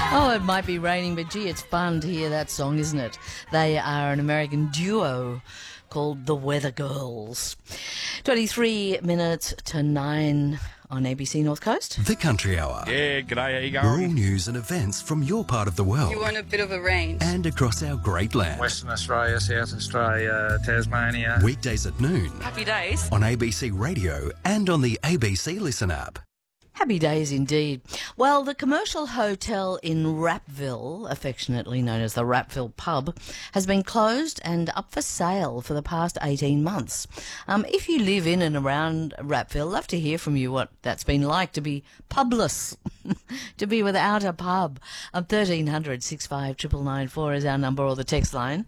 Oh, it might be raining, but gee, it's fun to hear that song, isn't it? They are an American duo called the Weather Girls. 23 minutes to 9 on ABC North Coast. The Country Hour. Yeah, g'day, how you Rural going? news and events from your part of the world. You want a bit of a range. And across our great land. Western Australia, South Australia, Tasmania. Weekdays at noon Happy days. on ABC Radio and on the ABC Listen app. Happy days indeed. Well, the commercial hotel in Rappville, affectionately known as the Rappville Pub, has been closed and up for sale for the past 18 months. If you live in and around Rappville, love to hear from you what that's been like to be publess, to be without a pub. 1300 65 994 is our number, or the text line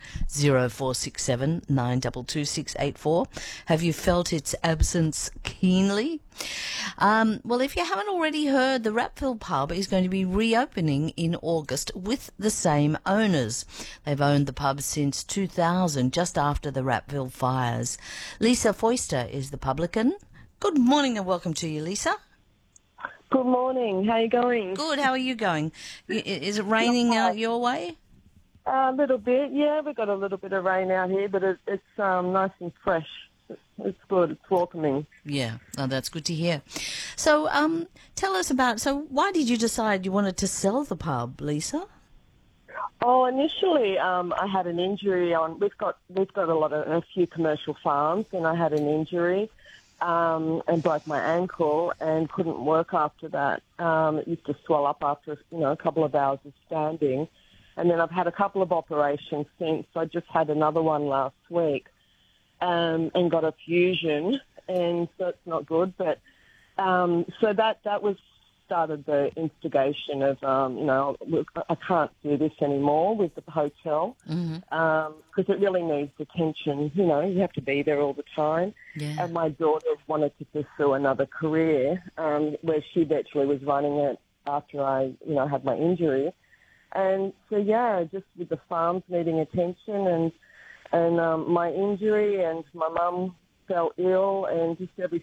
0467 922 684. Have you felt its absence keenly? Well, if you haven't already heard, the Rappville Pub is going to be reopening in August with the same owners. They've owned the pub since 2000, just after the Rappville fires. Lisa Foister is the publican. Good morning and welcome to you, Lisa. Good morning. How are you going? Good. How are you going? Is it raining your way? A little bit, yeah. We've got a little bit of rain out here, but it's nice and fresh. It's good. It's welcoming. Yeah, oh, that's good to hear. So, tell us why did you decide you wanted to sell the pub, Lisa? Oh, initially, I had an injury on. We've got a few commercial farms, and I had an injury and broke my ankle and couldn't work after that. It used to swell up after a couple of hours of standing, and then I've had a couple of operations since. I just had another one last week. And got a fusion, and so it's not good. But so that was started the instigation of I can't do this anymore with the hotel because it really needs attention. You have to be there all the time. Yeah. And my daughter wanted to pursue another career where she virtually was running it after I had my injury, and so just with the farms needing attention and my injury, and my mum fell ill, and just every